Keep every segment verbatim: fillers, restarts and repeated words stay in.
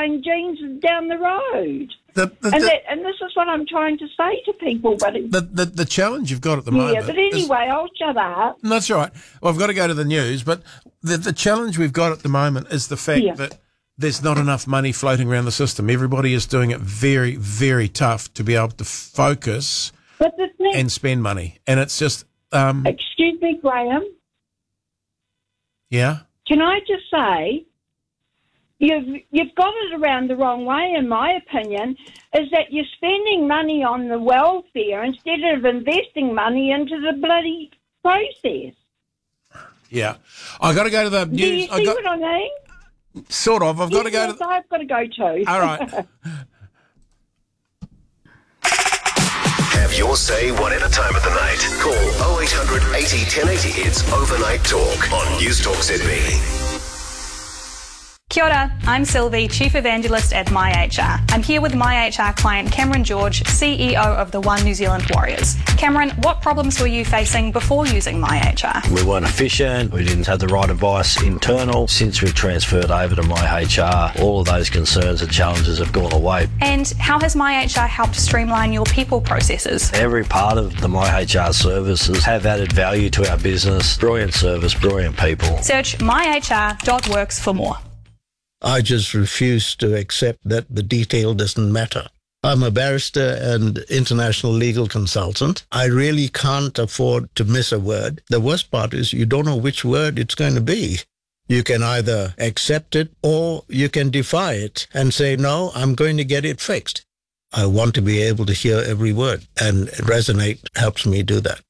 buying jeans down the road. The, the, and, the, that, and this is what I'm trying to say to people. But it, the, the, the challenge you've got at the yeah, moment... Yeah, but anyway, is, I'll shut up. No, that's all right. Well, I've got to go to the news, but the, the challenge we've got at the moment is the fact yeah. that there's not enough money floating around the system. Everybody is doing it very, very tough to be able to focus but the thing, and spend money. And it's just... Um, excuse me, Graham. Yeah? Can I just say... You've you've got it around the wrong way, in my opinion, is that you're spending money on the welfare instead of investing money into the bloody process. Yeah. I've got to go to the news. Do you see I got, what I mean? Sort of. I've got yes, to go yes, to... The, I've got to go too. All right. Have your say one at a time of the night. Call oh eight hundred eighty ten eighty. It's Overnight Talk on News Talk Z B. Kia ora, I'm Sylvie, Chief Evangelist at MyHR. I'm here with MyHR client Cameron George, C E O of the One New Zealand Warriors. Cameron, what problems were you facing before using MyHR? We weren't efficient, we didn't have the right advice internal. Since we transferred over to MyHR, all of those concerns and challenges have gone away. And how has MyHR helped streamline your people processes? Every part of the MyHR services have added value to our business. Brilliant service, brilliant people. Search my H R dot works for more. I just refuse to accept that the detail doesn't matter. I'm a barrister and international legal consultant. I really can't afford to miss a word. The worst part is you don't know which word it's going to be. You can either accept it or you can defy it and say, no, I'm going to get it fixed. I want to be able to hear every word, and Resonate helps me do that.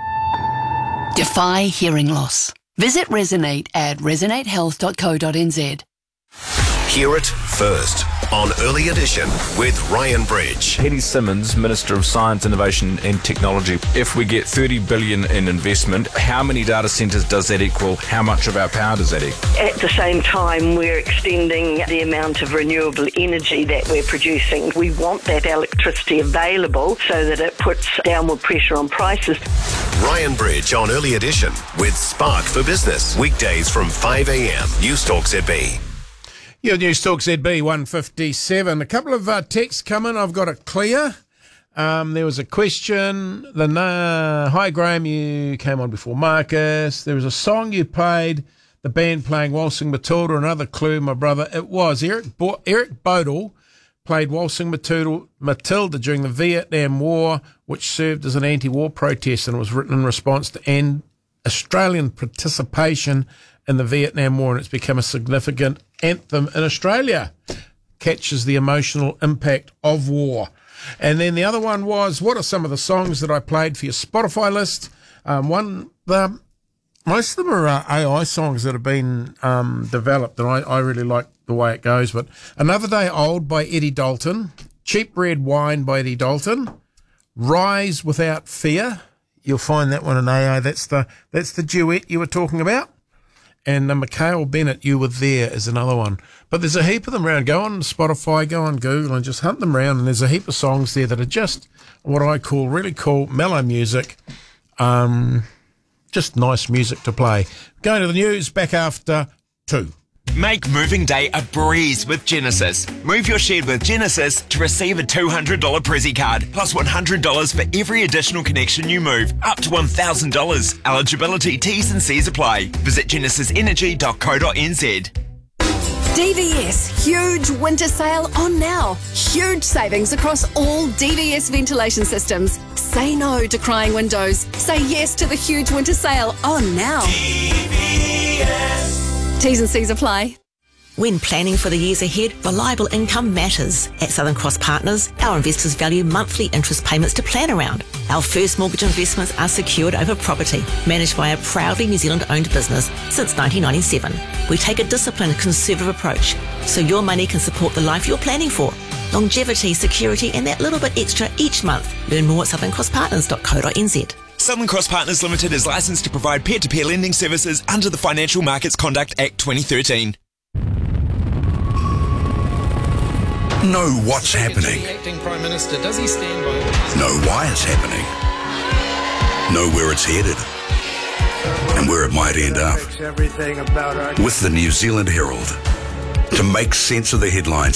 Defy hearing loss. Visit Resonate at resonate health dot co dot n z. Hear it first on Early Edition with Ryan Bridge. Hetty Simmons, Minister of Science, Innovation and Technology. If we get thirty billion dollars in investment, how many data centres does that equal? How much of our power does that equal? At the same time, we're extending the amount of renewable energy that we're producing. We want that electricity available so that it puts downward pressure on prices. Ryan Bridge on Early Edition with Spark for Business. Weekdays from five a.m. News Talk Z B. Your News Talk Z B one fifty-seven. A couple of uh, texts coming. I've got it clear. Um, there was a question. The uh, Hi Graham, you came on before Marcus. There was a song you played, the band playing Waltzing Matilda. Another clue, my brother. It was Eric Bo- Eric Bodel played Waltzing Matilda, Matilda during the Vietnam War, which served as an anti-war protest, and it was written in response to end Australian participation in the Vietnam War, and it's become a significant anthem in Australia. Catches the emotional impact of war. And then the other one was, what are some of the songs that I played for your Spotify list? Um, one, the, most of them are uh, A I songs that have been um, developed, and I, I really like the way it goes. But Another Day Old by Eddie Dalton, Cheap Red Wine by Eddie Dalton, Rise Without Fear. You'll find that one in A I. That's the that's the duet you were talking about. And uh, Mikhail Bennett, You Were There, is another one. But there's a heap of them around. Go on Spotify, go on Google, and just hunt them around. And there's a heap of songs there that are just what I call really cool, mellow music. Um, just nice music to play. Going to the news, back after two. Make moving day a breeze with Genesis. Move your shed with Genesis to receive a two hundred dollars Prezzy card, plus one hundred dollars for every additional connection you move, up to one thousand dollars. Eligibility, T's and C's apply. Visit genesis energy dot co dot n z. D V S huge winter sale on now. Huge savings across all D V S ventilation systems. Say no to crying windows. Say yes to the huge winter sale on now. D V S. T's and C's apply. When planning for the years ahead, reliable income matters. At Southern Cross Partners, our investors value monthly interest payments to plan around. Our first mortgage investments are secured over property, managed by a proudly New Zealand-owned business since nineteen ninety-seven. We take a disciplined, conservative approach, so your money can support the life you're planning for. Longevity, security, and that little bit extra each month. Learn more at southern cross partners dot co dot n z. Southern Cross Partners Limited is licensed to provide peer-to-peer lending services under the Financial Markets Conduct Act twenty thirteen. Know what's happening. Acting Prime Minister, does he stand by? Know why it's happening. Know where it's headed. And where it might end up. With the New Zealand Herald. To make sense of the headlines